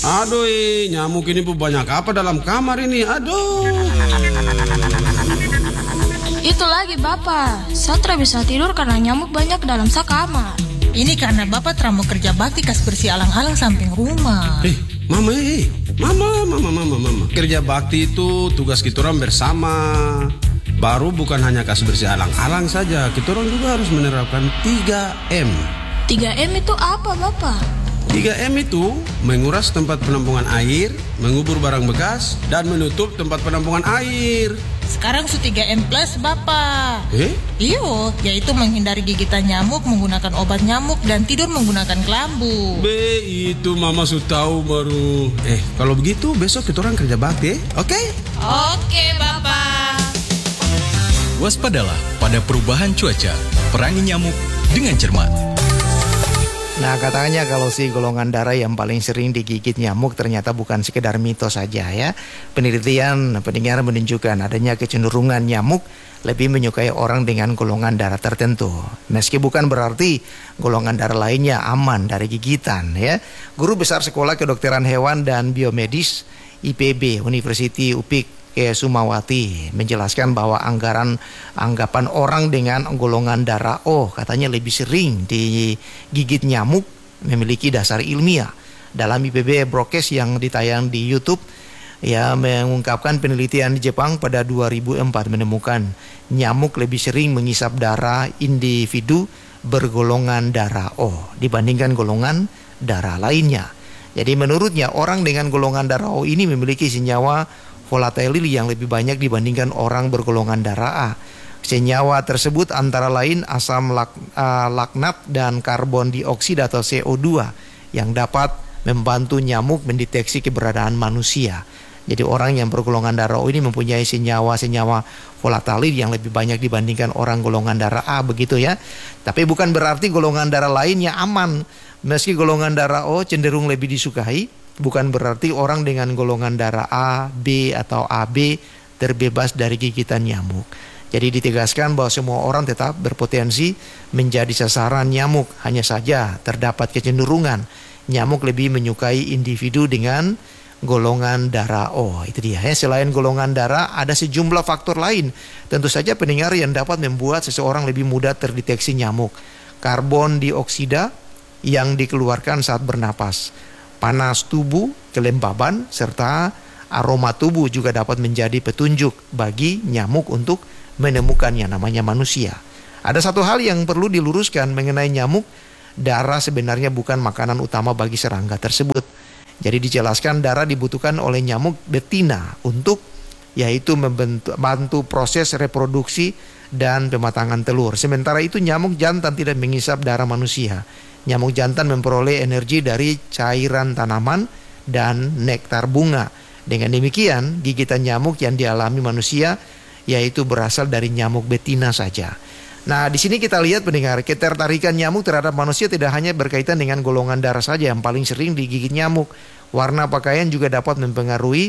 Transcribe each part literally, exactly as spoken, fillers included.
Aduh, nyamuk ini bu banyak apa dalam kamar ini? Aduh. Itu lagi Bapak, Satra bisa tidur karena nyamuk banyak dalam sakamar. Ini karena Bapak terlalu kerja bakti kas bersih alang-alang samping rumah. Eh, Mama, eh, Mama, Mama, Mama, Mama. Kerja bakti itu tugas kita orang bersama. Baru bukan hanya kas bersih alang-alang saja, kita orang juga harus menerapkan tiga M. tiga M itu apa Bapak? tiga M itu menguras tempat penampungan air, mengubur barang bekas, dan menutup tempat penampungan air. Sekarang su tiga M plus Bapak. Eh? Iyo, yaitu menghindari gigitan nyamuk, menggunakan obat nyamuk, dan tidur menggunakan kelambu. Be, itu Mama sudah tahu baru. Eh, kalau begitu besok kita orang kerja bakti, oke? Okay? Oke Bapak. Waspadalah pada perubahan cuaca, perangi nyamuk dengan cermat. Nah, katanya kalau si golongan darah yang paling sering digigit nyamuk ternyata bukan sekedar mitos saja ya. Penelitian pendengar menunjukkan adanya kecenderungan nyamuk lebih menyukai orang dengan golongan darah tertentu. Meski bukan berarti golongan darah lainnya aman dari gigitan ya. Guru Besar Sekolah Kedokteran Hewan dan Biomedis I P B University U P I K Ke Sumawati menjelaskan bahwa anggaran anggapan orang dengan golongan darah O katanya lebih sering digigit nyamuk memiliki dasar ilmiah. Dalam I P B broadcast yang ditayang di YouTube ya mengungkapkan penelitian di Jepang pada dua ribu empat menemukan nyamuk lebih sering mengisap darah individu bergolongan darah O dibandingkan golongan darah lainnya. Jadi menurutnya orang dengan golongan darah O ini memiliki senyawa volatil yang lebih banyak dibandingkan orang bergolongan darah A. Senyawa tersebut antara lain asam lak, uh, laknat dan karbon dioksida atau C O dua yang dapat membantu nyamuk mendeteksi keberadaan manusia. Jadi orang yang bergolongan darah O ini mempunyai senyawa-senyawa volatil yang lebih banyak dibandingkan orang golongan darah A begitu ya. Tapi bukan berarti golongan darah lainnya aman. Meski golongan darah O cenderung lebih disukai, bukan berarti orang dengan golongan darah A, B atau A B terbebas dari gigitan nyamuk. Jadi ditegaskan bahwa semua orang tetap berpotensi menjadi sasaran nyamuk. Hanya saja terdapat kecenderungan nyamuk lebih menyukai individu dengan golongan darah O. Itu dia ya. Selain golongan darah ada sejumlah faktor lain tentu saja pendengar yang dapat membuat seseorang lebih mudah terdeteksi nyamuk. Karbon dioksida yang dikeluarkan saat bernapas, panas tubuh, kelembaban, serta aroma tubuh juga dapat menjadi petunjuk bagi nyamuk untuk menemukan yang namanya manusia. Ada satu hal yang perlu diluruskan mengenai nyamuk, darah sebenarnya bukan makanan utama bagi serangga tersebut. Jadi dijelaskan darah dibutuhkan oleh nyamuk betina untuk yaitu membantu proses reproduksi dan pematangan telur. Sementara itu nyamuk jantan tidak mengisap darah manusia. Nyamuk jantan memperoleh energi dari cairan tanaman dan nektar bunga. Dengan demikian, gigitan nyamuk yang dialami manusia yaitu berasal dari nyamuk betina saja. Nah, di sini kita lihat pendengar, ketertarikan nyamuk terhadap manusia tidak hanya berkaitan dengan golongan darah saja yang paling sering digigit nyamuk. Warna pakaian juga dapat mempengaruhi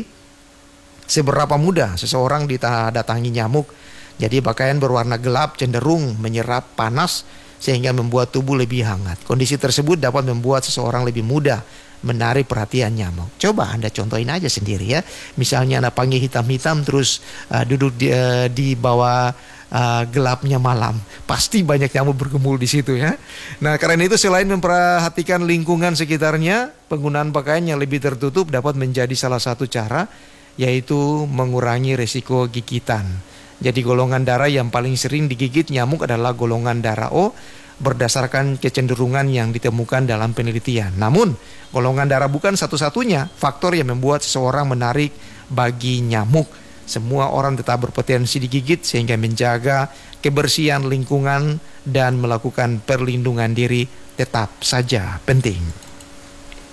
seberapa mudah seseorang didatangi nyamuk. Jadi pakaian berwarna gelap cenderung menyerap panas sehingga membuat tubuh lebih hangat. Kondisi tersebut dapat membuat seseorang lebih mudah menarik perhatian nyamuk. Coba Anda contohin aja sendiri ya. Misalnya Anda panggil hitam-hitam terus uh, duduk di, uh, di bawah uh, gelapnya malam. Pasti banyak nyamuk bergumul di situ ya. Nah, karena itu selain memperhatikan lingkungan sekitarnya, penggunaan pakaian yang lebih tertutup dapat menjadi salah satu cara, yaitu mengurangi resiko gigitan. Jadi golongan darah yang paling sering digigit nyamuk adalah golongan darah O berdasarkan kecenderungan yang ditemukan dalam penelitian. Namun, golongan darah bukan satu-satunya faktor yang membuat seseorang menarik bagi nyamuk. Semua orang tetap berpotensi digigit sehingga menjaga kebersihan lingkungan dan melakukan perlindungan diri tetap saja penting.